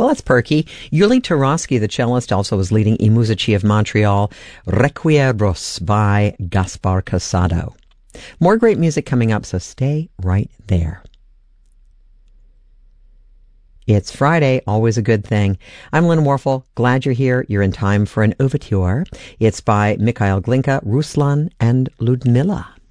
Well, that's perky. Yuli Tarosky, the cellist, also was leading I Musici of Montreal, Requieros by Gaspar Casado. More great music coming up, so stay right there. It's Friday, always a good thing. I'm Lynn Warfel. Glad you're here. You're in time for an overture. It's by Mikhail Glinka, Ruslan, and Ludmilla.